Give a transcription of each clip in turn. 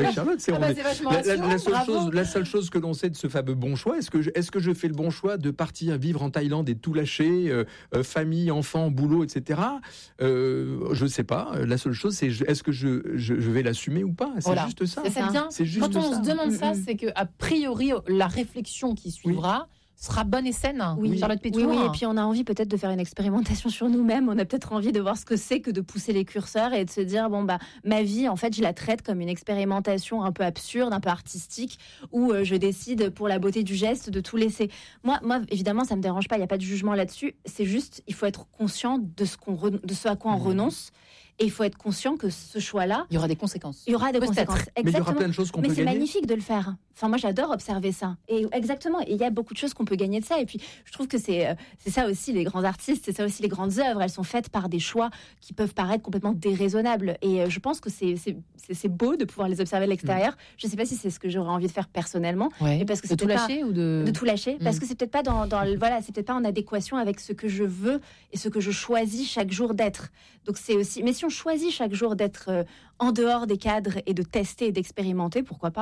avec Charlotte. C'est vachement rassurant, la seule chose que l'on sait de ce fameux bon choix, est-ce que je fais le bon choix de partir vivre en Thaïlande et tout lâcher, famille, enfants, boulot, etc. Je ne sais pas. La seule chose, c'est est-ce que je vais l'assumer ou pas. C'est juste ça. C'est bien. Quand on se demande ça, c'est que a priori la réflexion qui suivra sera bonne et saine. Charlotte Pétour. Oui, et puis on a envie peut-être de faire une expérimentation sur nous-mêmes. On a peut-être envie de voir ce que c'est que de pousser les curseurs et de se dire ma vie, en fait, je la traite comme une expérimentation un peu absurde, un peu artistique, où je décide pour la beauté du geste de tout laisser. Moi, évidemment, ça me dérange pas. Il y a pas de jugement là-dessus. C'est juste, il faut être conscient de ce à quoi on renonce. Et il faut être conscient que ce choix-là... Il y aura des conséquences. Il y aura des conséquences, exactement. Mais il y aura plein de choses qu'on peut gagner. Mais c'est magnifique de le faire. Enfin, moi, j'adore observer ça. Et exactement, et il y a beaucoup de choses qu'on peut gagner de ça. Et puis, je trouve que c'est ça aussi, les grands artistes, c'est ça aussi, les grandes œuvres. Elles sont faites par des choix qui peuvent paraître complètement déraisonnables. Et je pense que c'est beau de pouvoir les observer de l'extérieur. Je ne sais pas si c'est ce que j'aurais envie de faire personnellement. Ouais. Parce que de tout lâcher ou de tout lâcher. Parce que c'est peut-être pas c'est peut-être pas en adéquation avec ce que je veux et ce que je choisis chaque jour d'être. Donc, c'est aussi... Mais si on choisit chaque jour d'être en dehors des cadres et de tester et d'expérimenter, pourquoi pas ?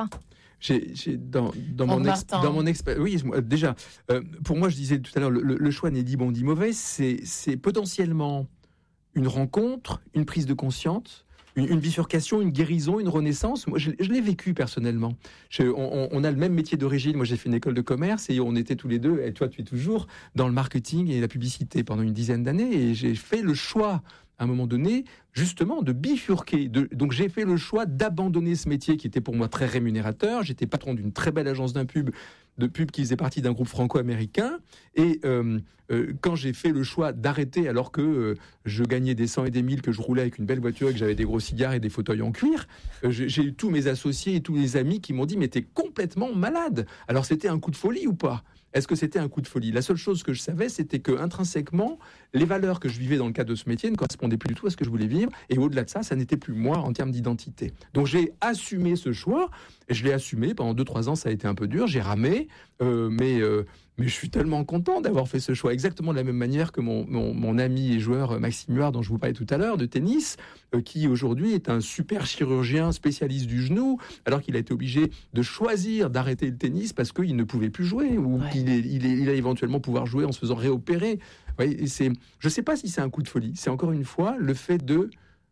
Dans mon expérience, oui, déjà, pour moi, je disais tout à l'heure, le choix n'est dit bon, dit mauvais. C'est potentiellement une rencontre, une prise de conscience, une bifurcation, une guérison, une renaissance. Moi, je l'ai vécu personnellement. On a le même métier d'origine. Moi, j'ai fait une école de commerce et on était tous les deux, et toi, tu es toujours dans le marketing et la publicité pendant une dizaine d'années. Et j'ai fait le choix, à un moment donné, justement, de bifurquer. Donc, j'ai fait le choix d'abandonner ce métier qui était pour moi très rémunérateur. J'étais patron d'une très belle agence de pub qui faisait partie d'un groupe franco-américain. Et quand j'ai fait le choix d'arrêter, alors que je gagnais des 100 et des 1000, que je roulais avec une belle voiture et que j'avais des gros cigares et des fauteuils en cuir, j'ai eu tous mes associés et tous les amis qui m'ont dit « Mais t'es complètement malade !» Alors, c'était un coup de folie ou pas ? Est-ce que c'était un coup de folie ? La seule chose que je savais, c'était que intrinsèquement, les valeurs que je vivais dans le cadre de ce métier ne correspondaient plus du tout à ce que je voulais vivre. Et au-delà de ça, ça n'était plus moi en termes d'identité. Donc j'ai assumé ce choix. Et je l'ai assumé pendant 2-3 ans. Ça a été un peu dur. J'ai ramé, mais je suis tellement content d'avoir fait ce choix. Exactement de la même manière que mon ami et joueur Maxime Huard, dont je vous parlais tout à l'heure, de tennis, qui aujourd'hui est un super chirurgien spécialiste du genou, alors qu'il a été obligé de choisir d'arrêter le tennis parce qu'il ne pouvait plus jouer, ou qu'il il a éventuellement pouvoir jouer en se faisant réopérer. Ouais, je ne sais pas si c'est un coup de folie. C'est encore une fois le fait de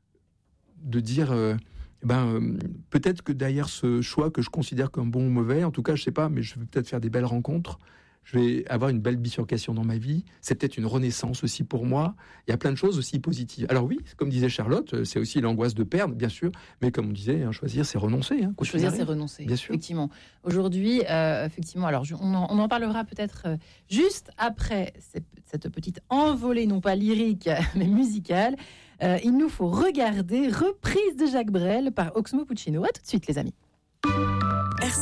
dire... peut-être que derrière ce choix que je considère comme bon ou mauvais, en tout cas, je sais pas, mais je vais peut-être faire des belles rencontres. Je vais avoir une belle bifurcation dans ma vie. C'est peut-être une renaissance aussi pour moi. Il y a plein de choses aussi positives. Alors oui, comme disait Charlotte, c'est aussi l'angoisse de perdre, bien sûr. Mais comme on disait, choisir, c'est renoncer. Choisir, c'est renoncer. Bien sûr. Effectivement. Aujourd'hui, alors on en parlera peut-être juste après cette petite envolée, non pas lyrique, mais musicale. Il nous faut regarder Reprise de Jacques Brel par Oxmo Puccino. À tout de suite, les amis.